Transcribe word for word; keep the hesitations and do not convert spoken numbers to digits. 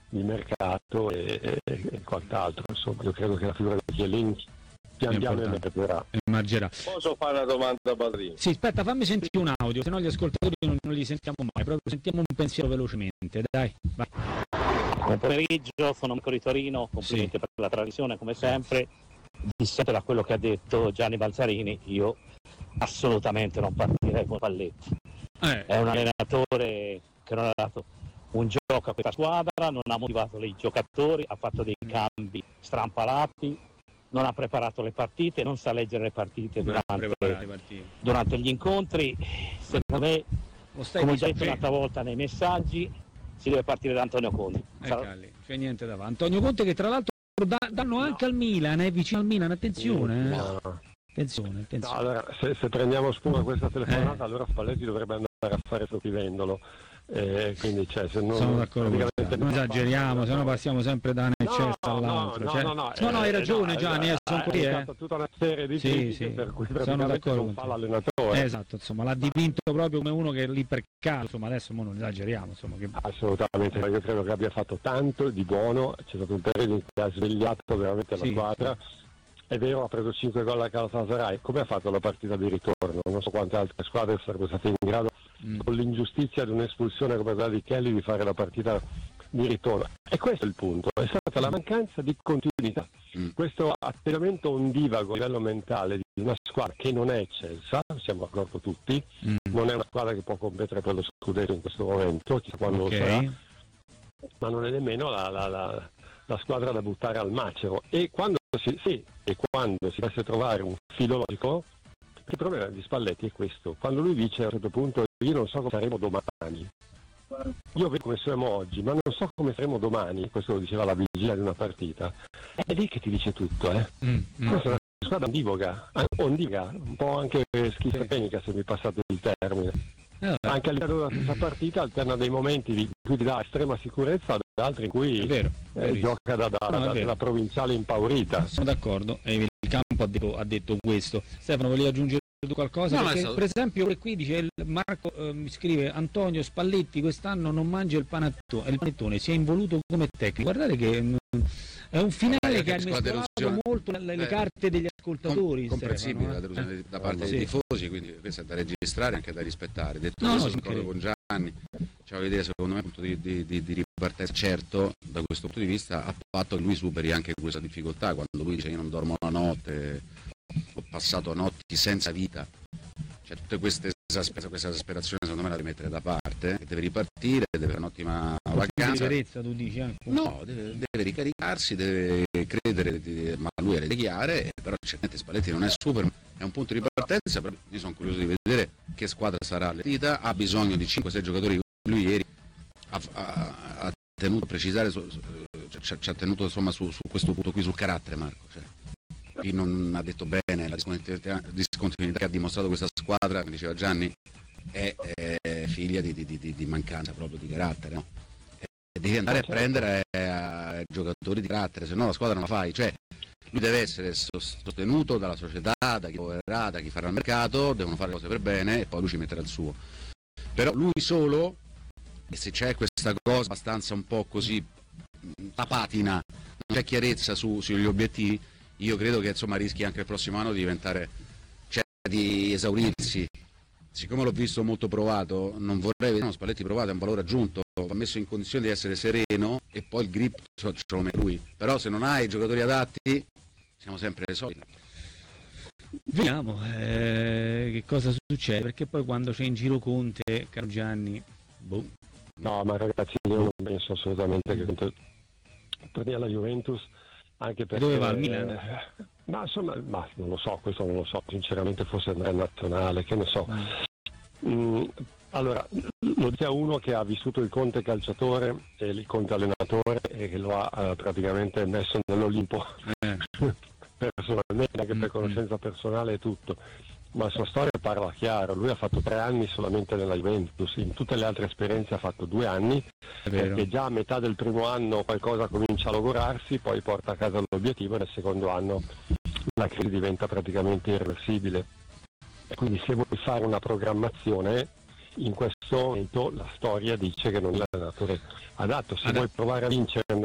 di mercato e, e, e quant'altro. Insomma, io credo che la figura di Chiellini pian piano emergerà. emergerà. Posso fare una domanda a Badrini? Sì, aspetta, fammi sentire un audio, se no gli ascoltatori non, non li sentiamo mai, proprio sentiamo un pensiero velocemente, dai, vai. Buon pomeriggio, sono Marco di Torino, complimenti sì. per la trasmissione come sempre. Dissento da quello che ha detto Gianni Balzarini, io assolutamente non partirei con Spalletti. Eh. È un allenatore che non ha dato un gioco a questa squadra, non ha motivato i giocatori, ha fatto dei cambi strampalati, non ha preparato le partite, non sa leggere le partite durante, le partite. durante gli incontri. Secondo me, come ho già detto un'altra volta nei messaggi, si deve partire da Antonio Conte. Eh, Calli, c'è niente da fare. Antonio Conte che tra l'altro da, danno anche no. al Milan, è vicino al Milan, attenzione. No. Eh. Attenzione, attenzione. No, allora, se, se prendiamo spunto a questa telefonata, eh. allora Spalletti dovrebbe andare a fare sopravvivendolo. Eh, quindi cioè, se non, sono d'accordo con te. Non esageriamo, se no passiamo sempre da un eccesso no, all'altro. No, cioè, no, no, no, no, hai ragione eh, Gianni, eh, sono così, eh. tutta una serie di sì, sì, per cui praticamente non fa l'allenatore. Esatto, insomma, l'ha dipinto proprio come uno che è lì per caso, insomma, adesso non esageriamo, insomma, che... Assolutamente, io credo che abbia fatto tanto di buono, c'è stato un periodo in cui ha svegliato veramente la sì, squadra. Sì. È vero, ha preso cinque gol a Galatasaray, come ha fatto la partita di ritorno? Non so quante altre squadre sarebbero state in grado, mm. con l'ingiustizia di un'espulsione come quella di Kelly, di fare la partita di ritorno. E questo è il punto, è stata la mancanza di continuità. Mm. Questo atteggiamento ondivago a livello mentale di una squadra che non è eccelsa, siamo d'accordo tutti, mm. non è una squadra che può competere per lo scudetto in questo momento, chissà quando okay. lo sarà, ma non è nemmeno la, la, la, la squadra da buttare al macero. E quando si, sì, e quando si dovesse trovare un filo logico, il problema di Spalletti è questo: quando lui dice a un certo punto io non so come saremo domani, io vedo come siamo oggi, ma non so come saremo domani, questo lo diceva alla vigilia di una partita, è lì che ti dice tutto, eh. Mm, mm. Questa è una squadra ondivaga, ondivaga, un po' anche schizofrenica, se mi passate il termine. Eh, anche all'interno della stessa partita alterna dei momenti di cui ti dà estrema sicurezza ad altri in cui vero, eh, gioca da, da, no, da, da provinciale impaurita. Sono d'accordo, e il campo ha detto, ha detto questo. Stefano, volevi aggiungere qualcosa? No, perché, stato... per esempio qui dice Marco, eh, mi scrive Antonio Spalletti quest'anno non mangia il panettone, il panettone si è involuto come tecnico. Guardate che mh, è un finale no, che ha mescolato molto le, le eh, carte degli ascoltatori. Com- comprensibile Stefano, la delusione eh? da parte sì. dei tifosi, quindi questo è da registrare e anche da rispettare. Detto no, questo, no, concordo con Gianni, cioè vedere secondo me un punto di, di, di, di ripartenza certo da questo punto di vista ha fatto che lui superi anche questa difficoltà, quando lui dice io non dormo la notte, ho passato notti senza vita. Cioè, tutte queste esasper- questa esasperazione secondo me la devi mettere da parte, e deve ripartire, deve avere un'ottima vacanza. Tu dici anche. No, deve, deve ricaricarsi, deve credere, di, ma lui ha le chiare, però certamente Spalletti non è super, è un punto di partenza, però io sono curioso di vedere che squadra sarà allestita, ha bisogno di cinque sei giocatori, lui ieri ha, ha, ha tenuto a precisare, su, ci, ci ha tenuto insomma su, su questo punto qui, sul carattere Marco. Cioè. Qui non ha detto bene la discontinuità, discontinuità che ha dimostrato questa squadra, come diceva Gianni, è, è figlia di, di, di, di mancanza proprio di carattere, no? E devi andare a prendere a, a giocatori di carattere, se no la squadra non la fai, cioè lui deve essere sostenuto dalla società, da chi lavorerà, da chi farà il mercato, devono fare cose per bene e poi lui ci metterà il suo. Però lui solo, e se c'è questa cosa abbastanza un po' così la patina, non c'è chiarezza su, sugli obiettivi, io credo che insomma rischi anche il prossimo anno di diventare, cioè di esaurirsi. Siccome l'ho visto molto provato, non vorrei vedere uno Spalletti provato, è un valore aggiunto, va messo in condizione di essere sereno e poi il grip ce lo mette lui. Però se non hai giocatori adatti siamo sempre le solite. Vediamo eh, che cosa succede, perché poi quando c'è in giro Conte, caro Gianni, boh. No, ma ragazzi, io non penso assolutamente che Conte torni alla Juventus. Anche perché, dove va al Milan? Eh, ma insomma, ma non lo so, questo non lo so, sinceramente forse andrà in nazionale, che ne so. Mm. Mm, allora, lo dice a uno che ha vissuto il Conte calciatore e il Conte allenatore e che lo ha eh, praticamente messo nell'Olimpo eh. personalmente, anche per conoscenza personale e tutto. Ma la sua storia parla chiaro, lui ha fatto tre anni solamente nella Juventus, in tutte le altre esperienze ha fatto due anni, perché già a metà del primo anno qualcosa comincia a logorarsi, poi porta a casa l'obiettivo e nel secondo anno la crisi diventa praticamente irreversibile. E quindi se vuoi fare una programmazione in questo questo momento la storia dice che non è l'allenatore adatto. Se Ad... vuoi provare a vincere nel